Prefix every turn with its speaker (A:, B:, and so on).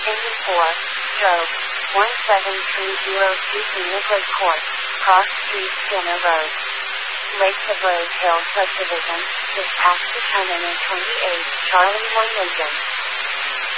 A: Engine 4, stroke, 17302 Euclid Court, Cross Street, Skinner Road. Lake of Rose Hill Subdivision, dispatch to Terminal 28, Charlie 1 Lincoln.